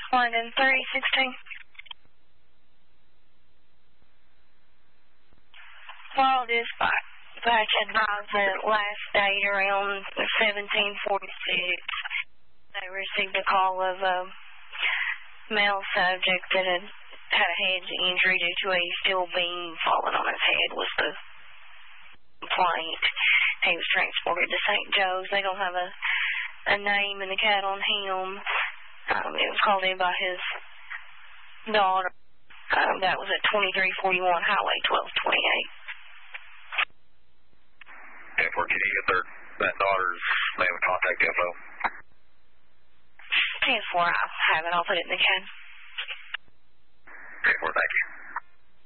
London 3016. Well, dispatch advised that last date around 1746, they received a call of a male subject that had a head injury due to a steel beam falling on his head was the complaint. He was transported to St. Joe's. They don't have a name in the cat on him. It was called in by his daughter. That was at 2341 Highway 1228. Can you get that daughter's name and contact info? 10-4, I have it. I'll put it in the can. 10-4, thank you.